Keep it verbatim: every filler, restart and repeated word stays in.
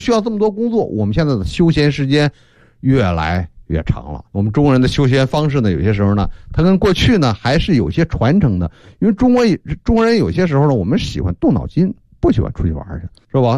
需要这么多工作，我们现在的休闲时间越来越长了。我们中国人的休闲方式呢，有些时候呢，它跟过去呢还是有些传承的。因为中国中国人有些时候呢，我们喜欢动脑筋，不喜欢出去玩去，是吧？